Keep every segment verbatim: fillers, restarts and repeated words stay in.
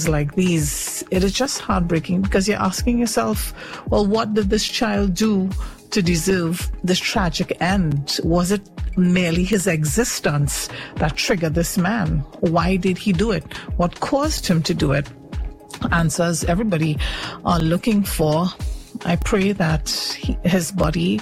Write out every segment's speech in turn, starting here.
like these, it is just heartbreaking because you're asking yourself, well, what did this child do to deserve this tragic end? Was it merely his existence that triggered this man? Why did he do it? What caused him to do it? Answers everybody are looking for. I pray that he, his body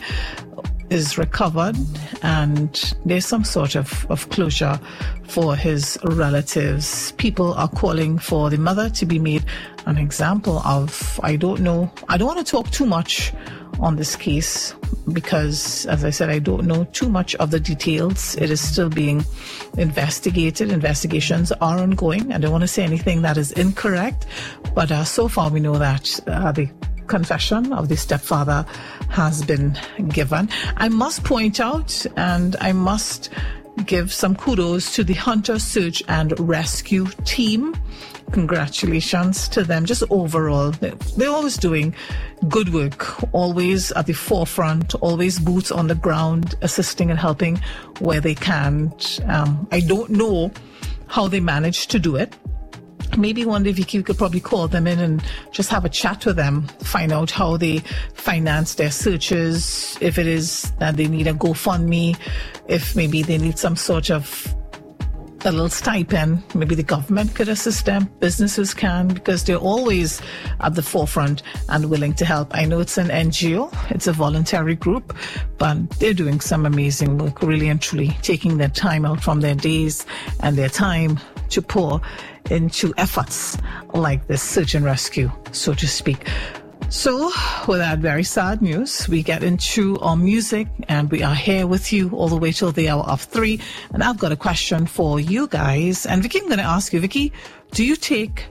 is recovered and there's some sort of, of closure for his relatives. People are calling for the mother to be made an example of. I don't know. I don't want to talk too much on this case because, as I said, I don't know too much of the details. It is still being investigated. Investigations are ongoing. I don't want to say anything that is incorrect, but uh, so far we know that uh, the confession of the stepfather has been given. I must point out, and I must give some kudos to the Hunter Search and Rescue team. Congratulations to them. Just overall, they're always doing good work, always at the forefront, always boots on the ground, assisting and helping where they can. Um, I don't know how they manage to do it. Maybe one day, Vicky, we could probably call them in and just have a chat with them, find out how they finance their searches, if it is that they need a GoFundMe, if maybe they need some sort of a little stipend. Maybe the government could assist them, businesses can, because they're always at the forefront and willing to help. I know it's an N G O, it's a voluntary group, but they're doing some amazing work, really and truly, taking their time out from their days and their time to pour into efforts like this search and rescue, so to speak. So, with that very sad news, we get into our music, and we are here with you all the way till the hour of three. And I've got a question for you guys. And Vicky, I'm going to ask you, Vicky, do you take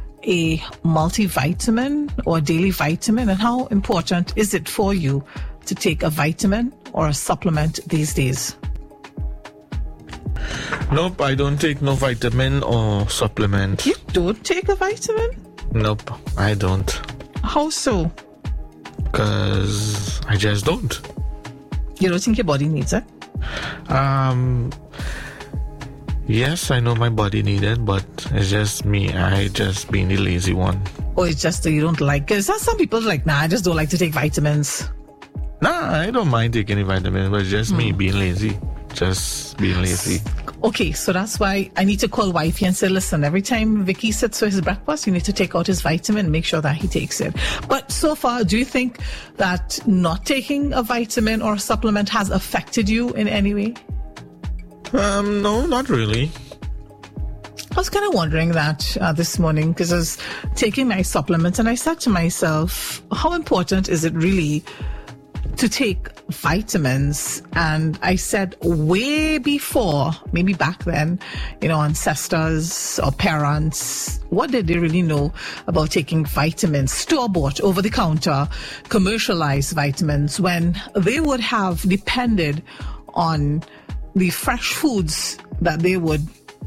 a multivitamin or a daily vitamin? And how important is it for you to take a vitamin or a supplement these days? Nope, I don't take no vitamin or supplement. You don't take a vitamin? Nope, I don't. How so? Because I just don't. You don't think your body needs it? Um, yes, I know my body needs it, but it's just me. I just being the lazy one. Or it's just that you don't like it? Because some people like, nah, I just don't like to take vitamins. Nah, I don't mind taking a vitamin, but it's just mm. me being lazy. Just being lazy. Okay, so that's why I need to call wifey and say, listen, every time Vicky sits for his breakfast, you need to take out his vitamin and make sure that he takes it. But so far, do you think that not taking a vitamin or a supplement has affected you in any way? Um, no, not really. I was kind of wondering that uh, this morning because I was taking my supplements and I said to myself, how important is it really to take vitamins? And I said way before, maybe back then, you know, ancestors or parents, what did they really know about taking vitamins, store-bought, over-the-counter, commercialized vitamins, when they would have depended on the fresh foods that they would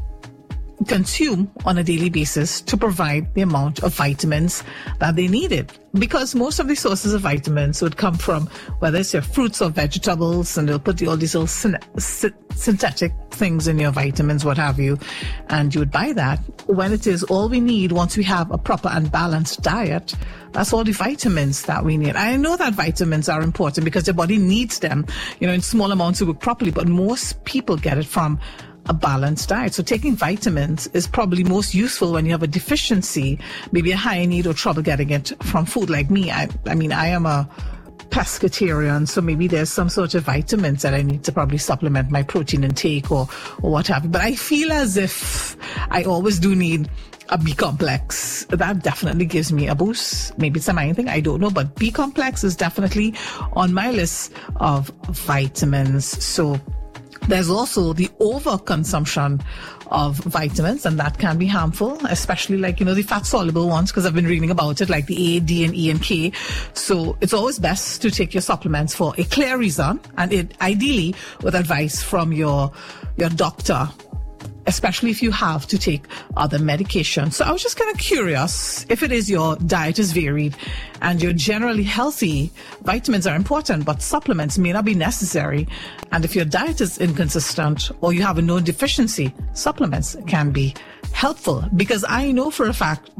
consume on a daily basis to provide the amount of vitamins that they needed. Because most of the sources of vitamins would come from, whether it's your fruits or vegetables, and they'll put all these little syn- sy- synthetic things in your vitamins, what have you, and you would buy that. When it is all we need, once we have a proper and balanced diet, that's all the vitamins that we need. I know that vitamins are important because the body needs them, you know, in small amounts to work properly, but most people get it from a balanced diet. So taking vitamins is probably most useful when you have a deficiency, maybe a high need or trouble getting it from food. Like me, I, I mean, I am a pescatarian, so maybe there's some sort of vitamins that I need to probably supplement my protein intake or, or what have you. But I feel as if I always do need a B complex. That definitely gives me a boost. Maybe it's a mind thing, I don't know, but B complex is definitely on my list of vitamins. So there's also the overconsumption of vitamins, and that can be harmful, especially like, you know, the fat soluble ones, because I've been reading about it, like the A, D, and E, and K. So it's always best to take your supplements for a clear reason, and it ideally with advice from your your doctor, especially if you have to take other medications. So I was just kind of curious, if it is your diet is varied and you're generally healthy, vitamins are important, but supplements may not be necessary. And if your diet is inconsistent or you have a known deficiency, supplements can be helpful. Because I know for a fact